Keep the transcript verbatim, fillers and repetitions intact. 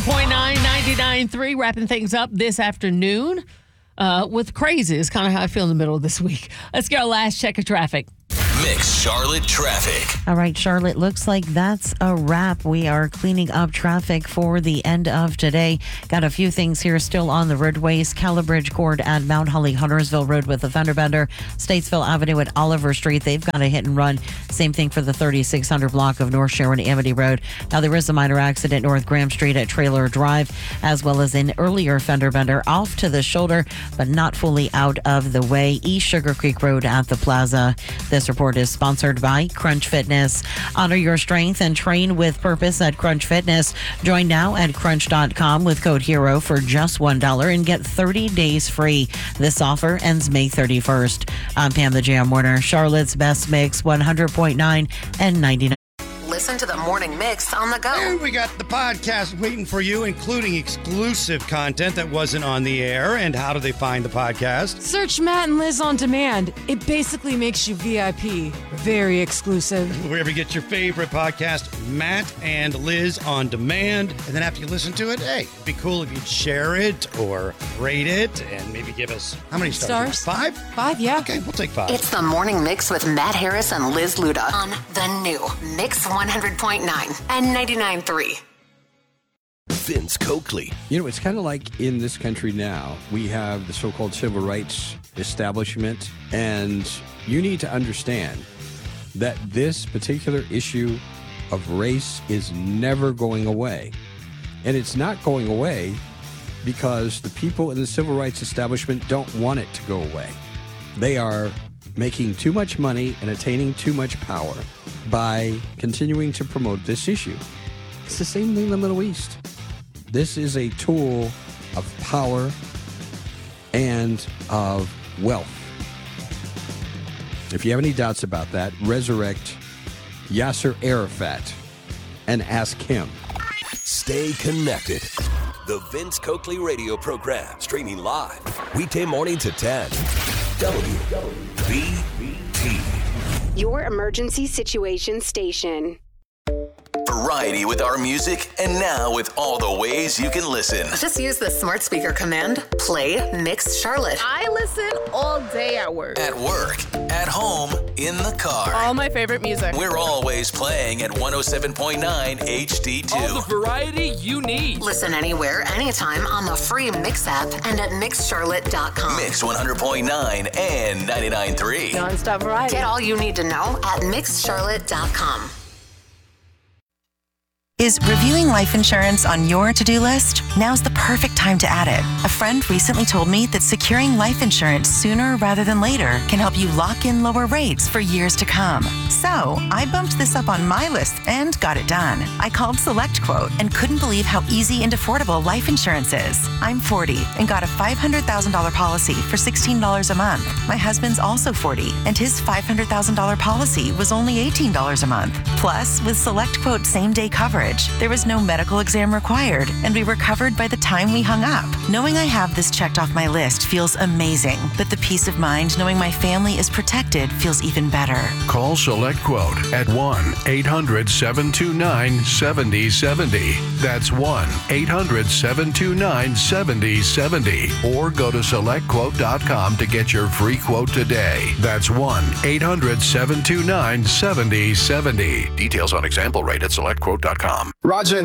point nine, ninety-nine point three, wrapping things up this afternoon uh, with crazy is kind of how I feel in the middle of this week. Let's get our last check of traffic. Mix Charlotte traffic. All right, Charlotte, looks like that's a wrap. We are cleaning up traffic for the end of today. Got a few things here still on the roadways. Calabridge Court at Mount Holly, Huntersville Road with a fender bender. Statesville Avenue at Oliver Street. They've got a hit and run. Same thing for the thirty-six hundred block of North Sharon Amity Road. Now, there is a minor accident North Graham Street at Trailer Drive, as well as an earlier fender bender off to the shoulder, but not fully out of the way. East Sugar Creek Road at the Plaza. This report is sponsored by Crunch Fitness. Honor your strength and train with purpose at Crunch Fitness. Join now at crunch dot com with code HERO for just one dollar and get thirty days free. This offer ends May thirty-first. I'm Pam the Jam Warner, Charlotte's Best Mix, one hundred point nine and ninety-nine. Listen to the Morning Mix on the go. And we got the podcast waiting for you, including exclusive content that wasn't on the air. And how do they find the podcast? Search Matt and Liz on demand. It basically makes you V I P. Very exclusive. Wherever you get your favorite podcast, Matt and Liz on demand. And then after you listen to it, hey, it'd be cool if you'd share it or rate it and maybe give us, how many stars? Stars? Five? Five, yeah. Okay, we'll take five. It's the Morning Mix with Matt Harris and Liz Luda on the new Mix one hundred point nine and ninety-nine point three. Vince Coakley. You know, it's kind of like in this country now, we have the so-called civil rights establishment, and you need to understand that this particular issue of race is never going away. And it's not going away because the people in the civil rights establishment don't want it to go away. They are making too much money and attaining too much power by continuing to promote this issue. It's the same thing in the Middle East. This is a tool of power and of wealth. If you have any doubts about that, resurrect Yasser Arafat and ask him. Stay connected. The Vince Coakley radio program, streaming live weekday morning to ten. W B T. Your emergency situation station. Variety with our music, and now with all the ways you can listen. Just use the smart speaker command. Play Mix Charlotte. I listen all day at work. At work, at home, in the car. All my favorite music. We're always playing at one oh seven point nine H D two. All the variety you need. Listen anywhere, anytime on the free Mix app and at mix charlotte dot com. Mix one hundred point nine and ninety-nine point three. Non-stop variety. Get all you need to know at mix charlotte dot com. Is reviewing life insurance on your to-do list? Now's the perfect time to add it. A friend recently told me that securing life insurance sooner rather than later can help you lock in lower rates for years to come. So I bumped this up on my list and got it done. I called SelectQuote and couldn't believe how easy and affordable life insurance is. I'm forty and got a five hundred thousand dollars policy for sixteen dollars a month. My husband's also forty and his five hundred thousand dollars policy was only eighteen dollars a month. Plus, with SelectQuote same-day coverage, there was no medical exam required, and we were covered by the time we hung up. Knowing I have this checked off my list feels amazing, but the peace of mind knowing my family is protected feels even better. Call SelectQuote at one eight hundred seven two nine seven oh seven oh. That's one eight hundred seven two nine seven oh seven oh. Or go to select quote dot com to get your free quote today. That's one eight hundred seven two nine seven oh seven oh. Details on example rate at select quote dot com. Roger.